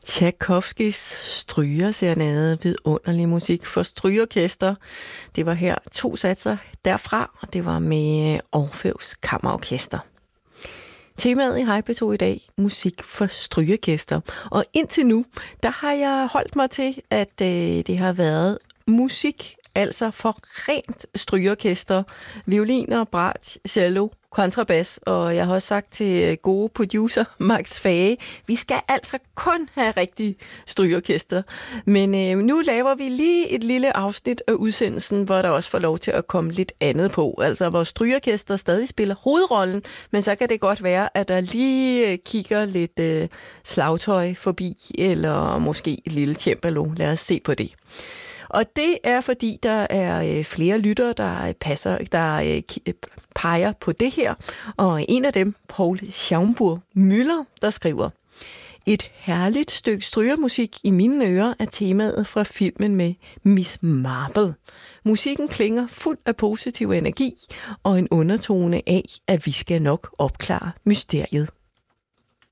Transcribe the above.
Tchaikovskys strygerserenade, vidunderlig musik for strygeorkester. Det var her 2 satser derfra, og det var med Orfeus Kammerorkester. Temaet i Hej P2 i dag, musik for strygeorkester. Og indtil nu, der har jeg holdt mig til, at det har været musik, altså for rent strygeorkester, violiner, brat, cello, kontrabas, og jeg har også sagt til gode producer Max Fage, vi skal altså kun have rigtig strygeorkester. Men nu laver vi lige et lille afsnit af udsendelsen, hvor der også får lov til at komme lidt andet på. Altså hvor strygeorkester stadig spiller hovedrollen, men så kan det godt være, at der lige kigger lidt slagtøj forbi, eller måske et lille cembalo. Lad os se på det. Og det er, fordi der er flere lyttere, der peger på det her. Og en af dem, Paul Schaumburg Müller, der skriver: et herligt stykke strygermusik i mine ører er temaet fra filmen med Miss Marple. Musikken klinger fuld af positiv energi og en undertone af, at vi skal nok opklare mysteriet.